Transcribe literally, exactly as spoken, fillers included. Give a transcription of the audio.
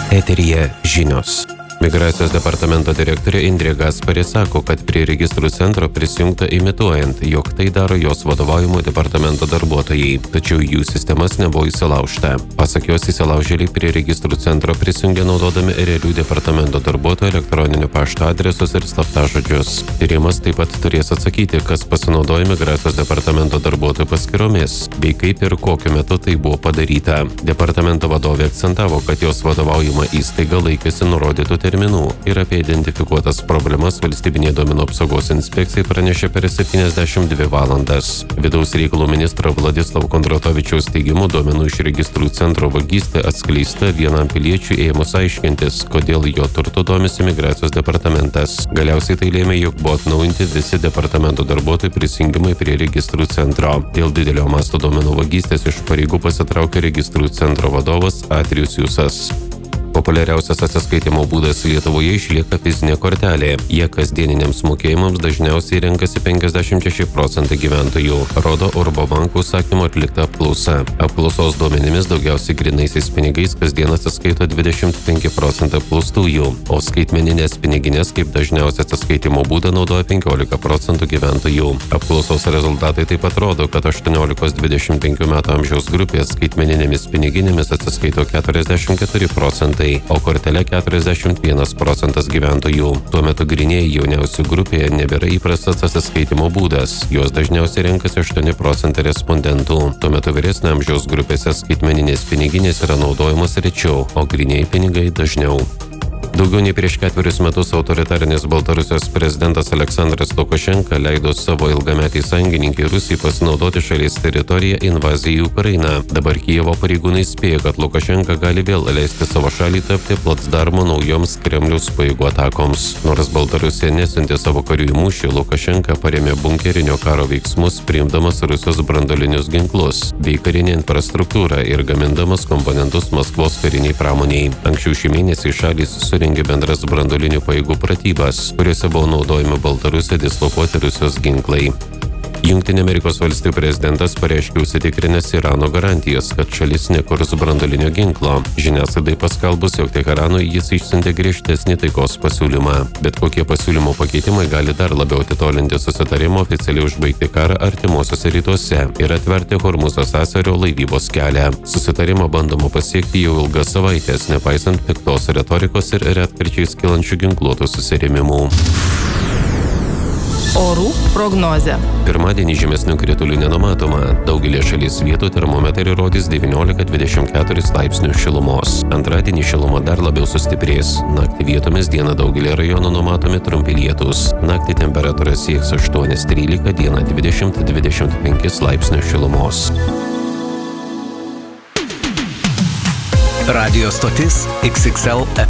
Eteryje žinios. Migracijos departamento direktorė Indrė Gasparė sako, kad prie registrų centro prisijungta imituojant, jog tai daro jos vadovaujamo departamento darbuotojai, tačiau jų sistemas nebuvo įsilaužta. Pasak jos, įsilaužėliai prie registrų centro prisijungė naudodami realių departamento darbuotojų elektroninių pašto adresus ir slaptažodžius. Tyrimas taip pat turės atsakyti, kas pasinaudojo migracijos departamento darbuotojų paskyromis, bei kaip ir kokiu metu tai buvo padaryta. Departamento vadovė akcentavo, kad jos vadovaujama įstaiga laikėsi nurodytų terminų ir apie identifikuotas problemas valstybinė duomenų apsaugos inspekcijai pranešė per septyniasdešimt dvi valandas. Vidaus reikalų ministro Vladislavo Kondratovičiaus teigimu, duomenų iš registrų centro vagystė atskleista vienam piliečiui ėmus aiškintis, kodėl jo turtu domisi migracijos departamentas. Galiausiai tai lėmė, jog buvo atnaujinti visi departamento darbuotojų prisijungimai prie registrų centro. Dėl didelio masto duomenų vagystės iš pareigų pasitraukė registrų centro vadovas Adrijus Jusas. Populiariausias atsiskaitimo būdas Lietuvoje išlieka fizinė kortelė. Jie kasdieniniams mokėjimams dažniausiai renkasi penkiasdešimt šeši procentai gyventojų, rodo Urbo banko užsakymu atlikta apklausa. Apklausos duomenimis daugiausiai grynaisiais pinigais kasdien atsiskaito dvidešimt penki procentai apklaustųjų, o skaitmeninės piniginės kaip dažniausia atsiskaitimo būdą naudoja penkiolika procentų gyventojų. Apklausos rezultatai taip pat rodo, kad aštuoniolikos dvidešimt penkių metų amžiaus grupės skaitmeninėmis piniginėmis atsiskaito keturiasdešimt keturi procentai, o kortelė keturiasdešimt vienas procentas gyventojų. Tuo metu grynieji jauniausių grupėje nebėra įprastas atsiskaitimo būdas. Jos dažniausiai renkasi aštuoni procentai respondentų. Tuo metu vyresnio amžiaus grupėse skaitmeninės piniginės yra naudojamos rečiau, o grynieji pinigai dažniau. Daugiau nei prieš ketverius metus autoritarinis Baltarusijos prezidentas Aleksandras Lukašenka leido savo ilgametį sąjungininkai Rusijai pasinaudoti šalies teritoriją invazijai į Ukrainą. Dabar Kijevo pareigūnai spėja, kad Lukašenka gali vėl leisti savo šalį tapti placdarmu naujoms Kremliaus pajėgų atakoms. Nors Baltarusija nesiuntė savo karių į mūšį, Lukašenka parėmė bunkerinio karo veiksmus, priimdamas Rusijos branduolinius ginklus bei karinę infrastruktūrą ir gamindamas komponentus Maskvos kariniai pramoniai. Anksčiau šį mėnesį šalys surengė bendras branduolinių pajėgų pratybas, kuriuose buvo naudojami Baltarusijoje dislokuoti Rusijos ginklai. Jungtinių Amerikos valstijų prezidentas pareiškė užsitikrinęs Irano garantijas, kad šalis nekurs branduolinio ginklo. Žiniasklaidai paskelbus, jog Teheranui jis išsiuntė griežtesnį taikos pasiūlymą. Bet kokie pasiūlymo pakeitimai gali dar labiau atitolinti susitarimą oficialiai užbaigti karą artimuosiuose rytuose ir atverti Hormuzo sąsiaurio laivybos kelią. Susitarimą bandoma pasiekti jau ilgas savaitės, nepaisant piktos retorikos ir retkarčiais kylančių ginkluotų susirėmimų. Orų prognozė. Pirmadienį žymesnių kritulių nenumatoma. Daugelį šalies vietų termometrai rodys devyniolika dvidešimt keturis laipsnių šilumos. Antradienį šiluma dar labiau sustiprės. Naktį vietomis dieną daugelį rajonų numatomi trumpi lietūs. Naktį temperatūra sieks aštuoni trylika, dieną dvidešimt dvidešimt penki laipsnių šilumos. Radio stotis X X L